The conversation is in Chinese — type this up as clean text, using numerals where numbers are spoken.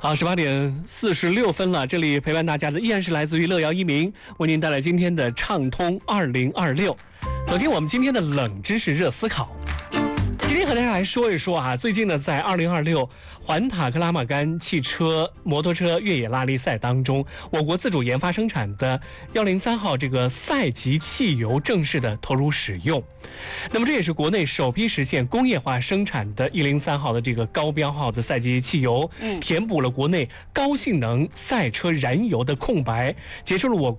好，18点46分了，这里陪伴大家的依然是来自于乐瑶一鸣，为您带来今天的畅通2026。走进我们今天的冷知识热思考。今天和大家来说一说啊，最近呢，在2026环塔克拉玛干汽车摩托车越野拉力赛当中，我国自主研发生产的103号这个赛级汽油正式的投入使用。那么这也是国内首批实现工业化生产的103号的这个高标号的赛级汽油，填补了国内高性能赛车燃油的空白，结束了我